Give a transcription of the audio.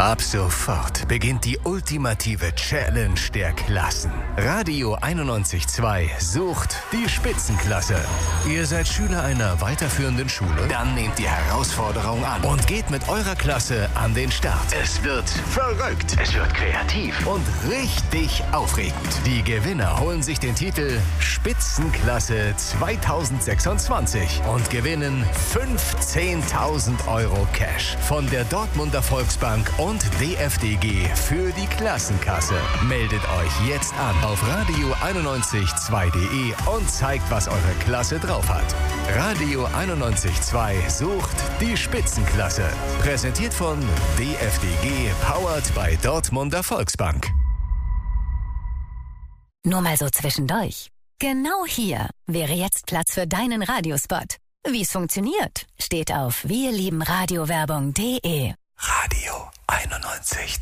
Ab sofort beginnt die ultimative Challenge der Klassen. Radio 91.2 sucht die Spitzenklasse. Ihr seid Schüler einer weiterführenden Schule? Dann nehmt die Herausforderung an und geht mit eurer Klasse an den Start. Es wird verrückt, es wird kreativ und richtig aufregend. Die Gewinner holen sich den Titel Spitzenklasse 2026 und gewinnen 15.000 € Cash von der Dortmunder Volksbank und DFDG für die Klassenkasse. Meldet euch jetzt an auf radio912.de und zeigt, was eure Klasse drauf hat. Radio 91.2 sucht die Spitzenklasse. Präsentiert von DFDG, powered by Dortmunder Volksbank. Nur mal so zwischendurch. Genau hier wäre jetzt Platz für deinen Radiospot. Wie es funktioniert, steht auf wirliebenradiowerbung.de. Radio 91.2